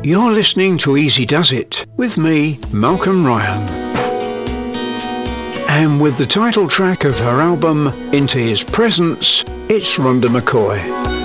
You're listening to Easy Does It with me, Malcolm Ryan. And with the title track of her album, Into His Presence, it's Rhonda McCoy.